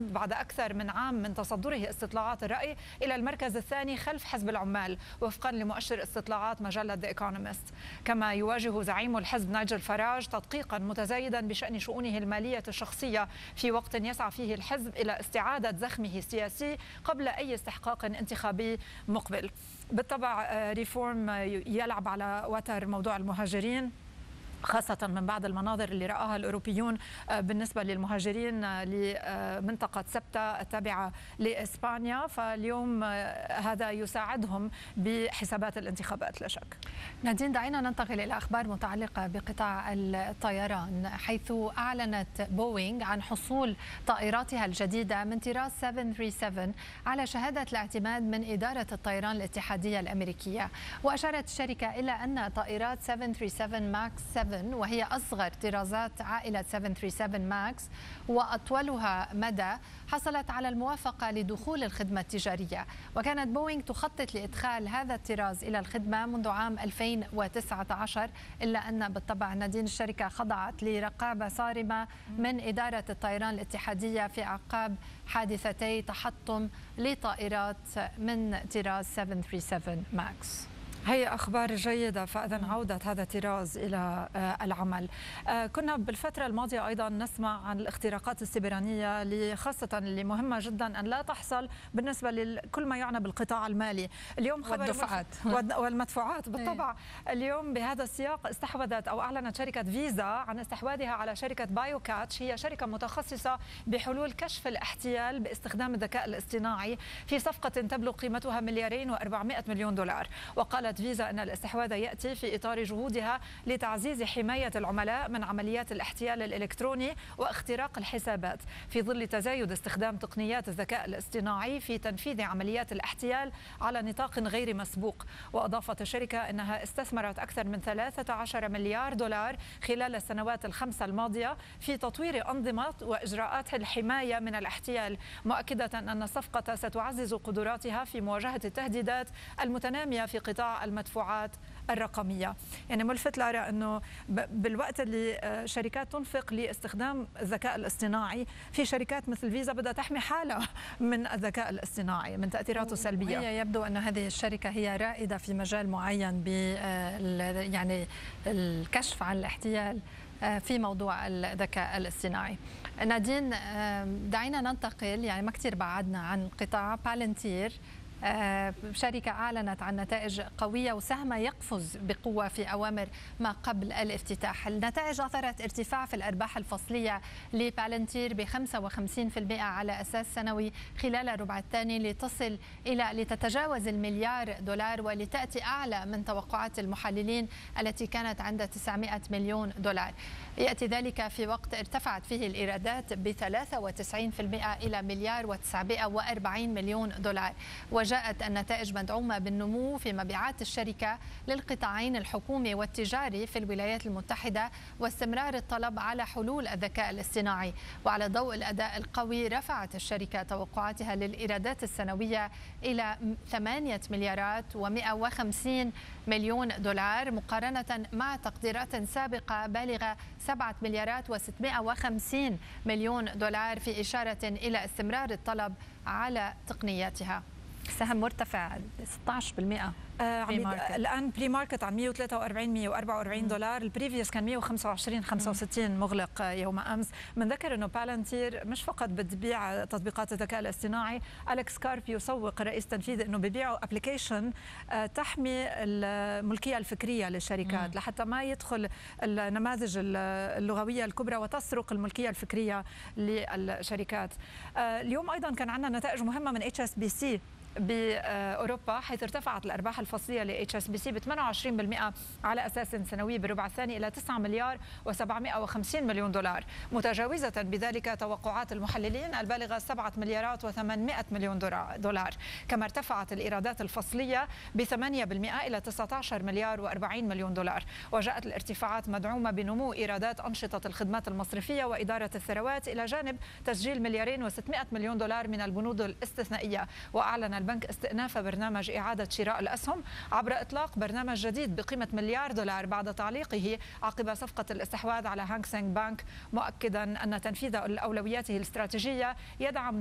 بعد أكثر من عام من تصدره استطلاعات الرأي إلى المركز الثاني خلف حزب العمال وفقا لمؤشر استطلاعات مجلة The Economist. كما يواجه زعيم الحزب نايجل فراج تدقيقا متزايدا بشأن شؤونه المالية الشخصية في وقت يسعى فيه الحزب إلى استعادة زخمه السياسي قبل أي استحقاق انتخابي مقبل. بالطبع ريفورم يلعب على وتر موضوع المهاجرين، خاصة من بعد المناظر اللي رآها الأوروبيون بالنسبة للمهاجرين لمنطقة سبتة التابعة لإسبانيا، فاليوم هذا يساعدهم بحسابات الانتخابات لا شك. نادين، دعينا ننتقل إلى أخبار متعلقة بقطاع الطيران، حيث أعلنت بوينغ عن حصول طائراتها الجديدة من طراز 737 على شهادة الاعتماد من إدارة الطيران الاتحادية الأمريكية. وأشارت الشركة إلى أن طائرات 737 ماكس 7 وهي أصغر طرازات عائلة 737 ماكس وأطولها مدى حصلت على الموافقة لدخول الخدمة التجارية. وكانت بوينغ تخطط لإدخال هذا الطراز إلى الخدمة منذ عام 2019، إلا أن بالطبع نادين الشركة خضعت لرقابة صارمة من إدارة الطيران الاتحادية في أعقاب حادثتي تحطم لطائرات من طراز 737 ماكس. هي أخبار جيدة، فإذا عودة هذا الطراز إلى العمل. كنا بالفترة الماضية أيضا نسمع عن الاختراقات السبرانية اللي خاصة اللي مهمة جدا أن لا تحصل بالنسبة لكل ما يعنى بالقطاع المالي. اليوم والدفعات والمدفوعات بالطبع. اليوم بهذا السياق استحوذت أو أعلنت شركة فيزا عن استحواذها على شركة بايو كاتش، هي شركة متخصصة بحلول كشف الاحتيال باستخدام الذكاء الاصطناعي في صفقة تبلغ قيمتها $2,400,000,000. وقالت فيزا أن الاستحواذ يأتي في إطار جهودها لتعزيز حماية العملاء من عمليات الاحتيال الإلكتروني واختراق الحسابات في ظل تزايد استخدام تقنيات الذكاء الاصطناعي في تنفيذ عمليات الاحتيال على نطاق غير مسبوق. وأضافت الشركة أنها استثمرت أكثر من $13 مليار خلال السنوات الخمسة الماضية في تطوير أنظمة وإجراءات الحماية من الاحتيال، مؤكدة أن الصفقة ستعزز قدراتها في مواجهة التهديدات المتنامية في قطاع المدفوعات الرقمية. يعني ملفت لأرى أنه بالوقت اللي شركات تنفق لاستخدام الذكاء الاصطناعي، في شركات مثل فيزا بدها تحمي حالها من الذكاء الاصطناعي من تأثيراته السلبية. هي يبدو أن هذه الشركة هي رائدة في مجال معين يعني الكشف عن الاحتيال في موضوع الذكاء الاصطناعي. نادين، دعينا ننتقل، يعني ما كثير بعدنا عن قطاع بالنتير. شركة أعلنت عن نتائج قوية وسهمها يقفز بقوة في أوامر ما قبل الافتتاح. النتائج أثرت ارتفاع في الأرباح الفصلية لبالنتير ب 55% على أساس سنوي خلال الربع الثاني لتتجاوز $1,000,000,000 ولتأتي أعلى من توقعات المحللين التي كانت عند $900 مليون. يأتي ذلك في وقت ارتفعت فيه الإيرادات ب 93% إلى $1,940,000,000. وجاءت النتائج مدعومة بالنمو في مبيعات الشركة للقطاعين الحكومي والتجاري في الولايات المتحدة واستمرار الطلب على حلول الذكاء الاصطناعي. وعلى ضوء الأداء القوي رفعت الشركة توقعاتها للإيرادات السنوية إلى $8,150,000,000 مقارنة مع تقديرات سابقة بالغة $7,350,000,000 في إشارة إلى استمرار الطلب على تقنياتها. سهم مرتفع 16%. الآن بري ماركت عن $143-144. البريفيوس كان 125-65 مغلق يوم أمس. بنذكر أنه بالنتير مش فقط بتبيع تطبيقات الذكاء الاصطناعي، أليكس كارب يسوق رئيس تنفيذي أنه بيبيعوا أبليكيشن تحمي الملكية الفكرية للشركات لحتى ما يدخل النماذج اللغوية الكبرى وتسرق الملكية الفكرية للشركات. اليوم أيضا كان عندنا نتائج مهمة من HSBC بأوروبا، حيث ارتفعت الأرباح الفصلية ل HSBC ب 28% على أساس سنوي بالربع الثاني إلى $9,750,000,000، متجاوزة بذلك توقعات المحللين البالغة $7,800,000,000. كما ارتفعت الإيرادات الفصلية ب 8% إلى $19,040,000,000. وجاءت الارتفاعات مدعومة بنمو إيرادات أنشطة الخدمات المصرفية وإدارة الثروات إلى جانب تسجيل $2,600,000,000 من البنود الاستثنائية. وأعلن البنك استئناف برنامج إعادة شراء الأسهم عبر إطلاق برنامج جديد بقيمة $1 مليار بعد تعليقه عقب صفقة الاستحواذ على هانغ سينغ بانك، مؤكدا أن تنفيذ أولوياته الاستراتيجية يدعم